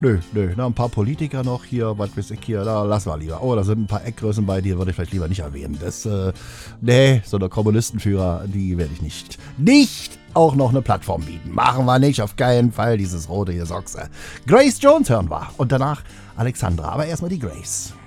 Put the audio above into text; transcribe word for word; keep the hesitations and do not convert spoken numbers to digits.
Nö, nö, na, ein paar Politiker noch hier, was weiß ich hier, da lassen wir lieber. Oh, da sind ein paar Eckgrößen bei, die würde ich vielleicht lieber nicht erwähnen. Das, äh, nee, so eine Kommunistenführer, die werde ich nicht, nicht auch noch eine Plattform bieten. Machen wir nicht, auf keinen Fall, dieses rote hier Sochse. Grace Jones hören wir und danach Alexandra, aber erstmal die Grace.